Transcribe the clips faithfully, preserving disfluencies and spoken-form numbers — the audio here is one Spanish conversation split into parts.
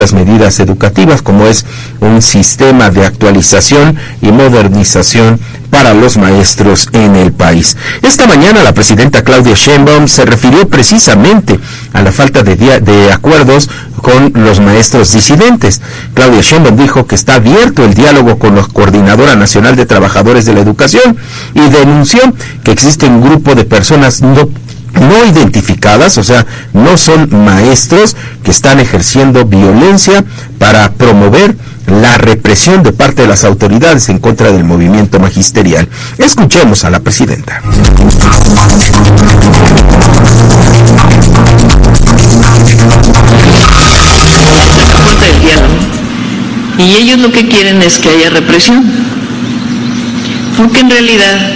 las medidas educativas, como es un sistema de actualización y modernización para los maestros en el país. Esta mañana la presidenta Claudia Sheinbaum se refirió precisamente a la falta de, dia- de acuerdos con los maestros disidentes. Claudia Sheinbaum dijo que está abierto el diálogo con la Coordinadora Nacional de Trabajadores de la Educación y denunció que existe un grupo de personas no no identificadas, o sea, no son maestros, que están ejerciendo violencia para promover la represión de parte de las autoridades en contra del movimiento magisterial. Escuchemos a la presidenta. Y ellos lo que quieren es que haya represión, porque en realidad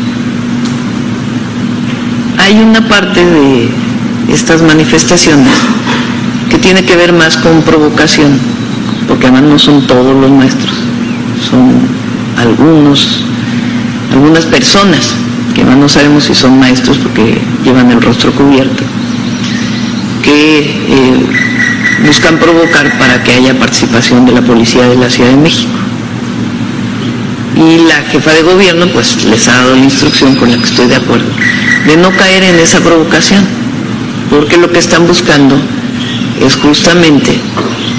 hay una parte de estas manifestaciones que tiene que ver más con provocación, porque además no son todos los maestros, son algunos, algunas personas, que además no sabemos si son maestros porque llevan el rostro cubierto, que eh, buscan provocar para que haya participación de la policía de la Ciudad de México. Y la jefa de gobierno pues les ha dado la instrucción, con la que estoy de acuerdo, de no caer en esa provocación, porque lo que están buscando es justamente eh,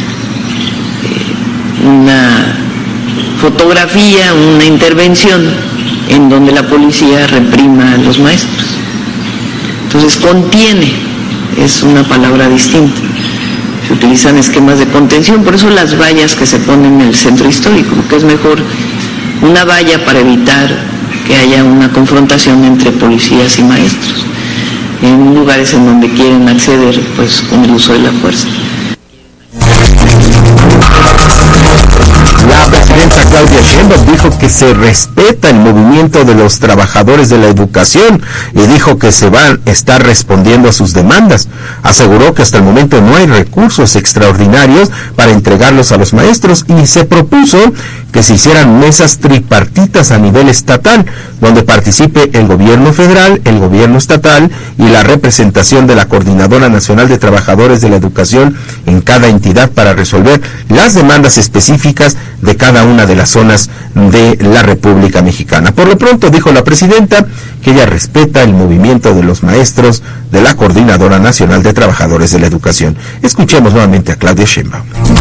una fotografía, una intervención en donde la policía reprima a los maestros. Entonces, contiene es una palabra distinta. Se utilizan esquemas de contención, por eso las vallas que se ponen en el centro histórico, que es mejor una valla para evitar que haya una confrontación entre policías y maestros en lugares en donde quieren acceder pues con el uso de la fuerza. La presidenta Claudia Sheinbaum dijo que se respeta el movimiento de los trabajadores de la educación y dijo que se van a estar respondiendo a sus demandas. Aseguró que hasta el momento no hay recursos extraordinarios para entregarlos a los maestros y se propuso que se hicieran mesas tripartitas a nivel estatal, donde participe el gobierno federal, el gobierno estatal y la representación de la Coordinadora Nacional de Trabajadores de la Educación en cada entidad para resolver las demandas específicas de cada una de las zonas de la República Mexicana. Por lo pronto, dijo la presidenta que ella respeta el movimiento de los maestros de la Coordinadora Nacional de Trabajadores de la Educación. Escuchemos nuevamente a Claudia Sheinbaum.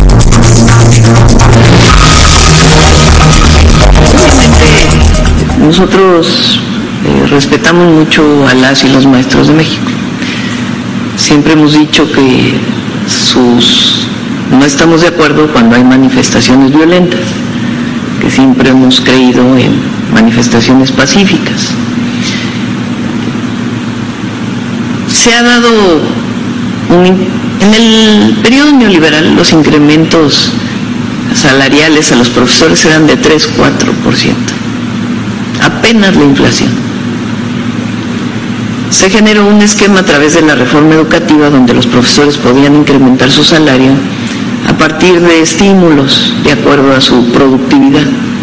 Nosotros eh, respetamos mucho a las y los maestros de México. Siempre hemos dicho que sus no estamos de acuerdo cuando hay manifestaciones violentas, que siempre hemos creído en manifestaciones pacíficas. Se ha dado un, en el periodo neoliberal los incrementos salariales a los profesores eran de tres a cuatro por ciento, apenas la inflación. Se generó un esquema a través de la reforma educativa donde los profesores podían incrementar su salario a partir de estímulos de acuerdo a su productividad.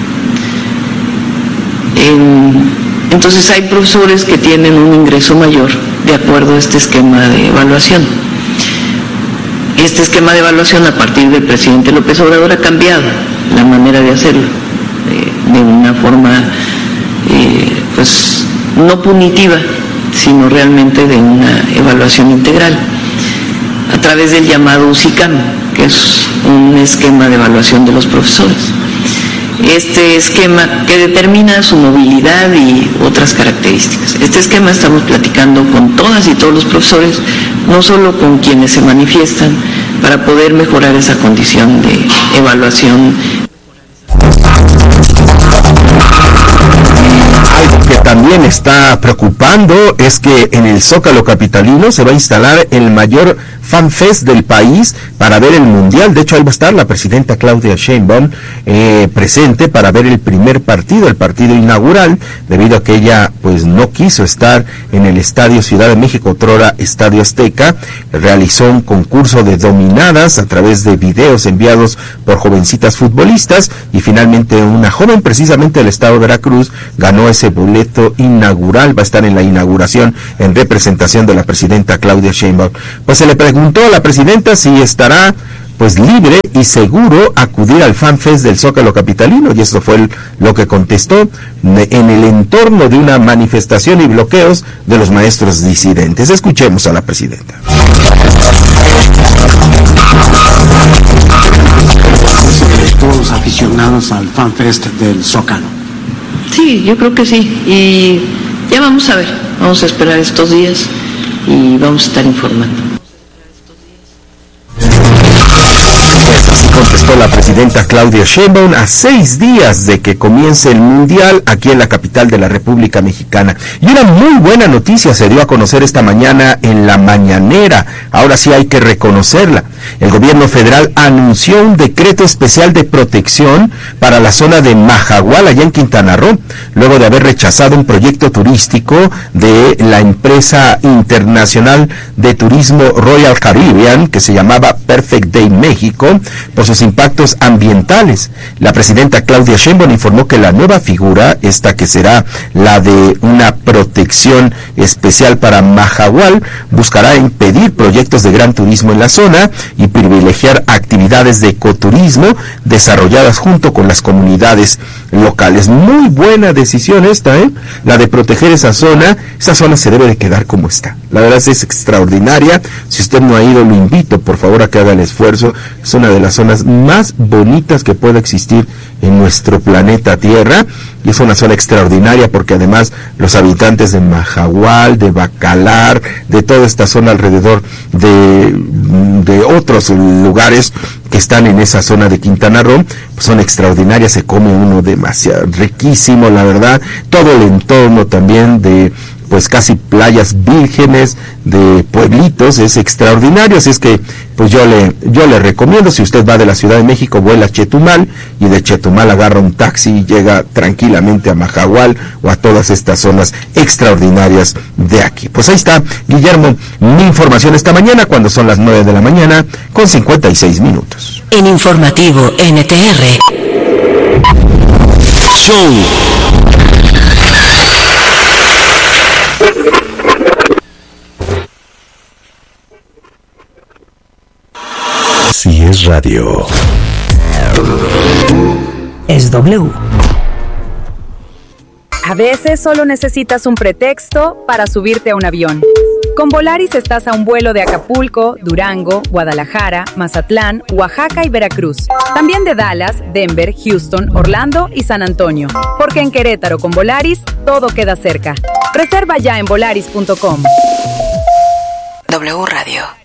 En, entonces hay profesores que tienen un ingreso mayor de acuerdo a este esquema de evaluación. Este esquema de evaluación a partir del presidente López Obrador ha cambiado la manera de hacerlo, eh, de una forma eh, pues no punitiva, sino realmente de una evaluación integral, a través del llamado U S I C A M, que es un esquema de evaluación de los profesores. Este esquema que determina su movilidad y otras características. Este esquema estamos platicando con todas y todos los profesores, no solo con quienes se manifiestan, para poder mejorar esa condición de evaluación. Algo que también está preocupando es que en el Zócalo capitalino se va a instalar el mayor FanFest del país para ver el Mundial. De hecho, ahí va a estar la presidenta Claudia Sheinbaum eh, presente para ver el primer partido, el partido inaugural, debido a que ella pues no quiso estar en el Estadio Ciudad de México, otrora Estadio Azteca. Realizó un concurso de dominadas a través de videos enviados por jovencitas futbolistas y finalmente una joven precisamente del estado de Veracruz ganó ese boleto inaugural. Va a estar en la inauguración en representación de la presidenta Claudia Sheinbaum. Pues se le preguntó a la presidenta si estará pues libre y seguro acudir al FanFest del Zócalo capitalino, y eso fue el, lo que contestó en el entorno de una manifestación y bloqueos de los maestros disidentes. Escuchemos a la presidenta. Todos los aficionados al FanFest del Zócalo. Sí, yo creo que sí, y ya vamos a ver, vamos a esperar estos días y vamos a estar informando. Así contestó la presidenta Claudia Sheinbaum a seis días de que comience el Mundial aquí en la capital de la República Mexicana. Y una muy buena noticia se dio a conocer esta mañana en la mañanera. Ahora sí hay que reconocerla. El gobierno federal anunció un decreto especial de protección para la zona de Majahual, allá en Quintana Roo, luego de haber rechazado un proyecto turístico de la empresa internacional de turismo Royal Caribbean, que se llamaba Perfect Day México, por sus impactos ambientales. La presidenta Claudia Sheinbaum informó que la nueva figura, esta que será la de una protección especial para Majahual, buscará impedir proyectos de gran turismo en la zona y privilegiar actividades de ecoturismo desarrolladas junto con las comunidades locales. Muy buena decisión esta, ¿eh? La de proteger esa zona. Esa zona se debe de quedar como está. La verdad es extraordinaria. Si usted no ha ido, lo invito por favor a que haga el esfuerzo. Es una de las zonas más bonitas que puede existir en nuestro planeta Tierra, y es una zona extraordinaria porque además los habitantes de Majahual, de Bacalar, de toda esta zona alrededor de, de otros lugares que están en esa zona de Quintana Roo, pues son extraordinarias, se come uno demasiado riquísimo, la verdad, todo el entorno también de pues casi playas vírgenes, de pueblitos, es extraordinario. Así es que pues yo le yo le recomiendo, si usted va de la Ciudad de México, vuela a Chetumal, y de Chetumal agarra un taxi y llega tranquilamente a Majahual o a todas estas zonas extraordinarias de aquí. Pues ahí está, Guillermo, mi información esta mañana, cuando son las nueve de la mañana con cincuenta y seis minutos. En Informativo N T R. Show. Si es radio, es W. A veces solo necesitas un pretexto para subirte a un avión. Con Volaris estás a un vuelo de Acapulco, Durango, Guadalajara, Mazatlán, Oaxaca y Veracruz. También de Dallas, Denver, Houston, Orlando y San Antonio. Porque en Querétaro con Volaris todo queda cerca. Reserva ya en volaris punto com. W Radio.